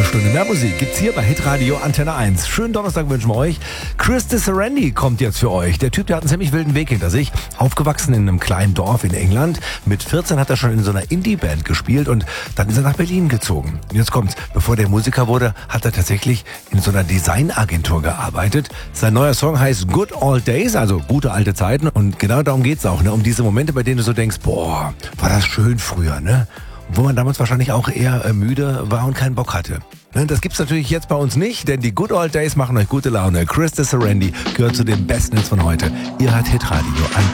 halbe Stunde mehr Musik gibt's hier bei Hitradio Antenne 1. Schönen Donnerstag wünschen wir euch. Chris Disserandy kommt jetzt für euch. Der Typ, der hat einen ziemlich wilden Weg hinter sich. Aufgewachsen in einem kleinen Dorf in England. Mit 14 hat er schon in so einer Indie-Band gespielt und dann ist er nach Berlin gezogen. Und jetzt kommt's. Bevor der Musiker wurde, hat er tatsächlich in so einer Designagentur gearbeitet. Sein neuer Song heißt Good Old Days, also gute alte Zeiten. Und genau darum geht's auch, ne? Um diese Momente, bei denen du so denkst, boah, war das schön früher, ne? Wo man damals wahrscheinlich auch eher müde war und keinen Bock hatte. Das gibt's natürlich jetzt bei uns nicht, denn die Good Old Days machen euch gute Laune. Chris Disserandy gehört zu den besten Hits von heute. Ihr hört Hitradio.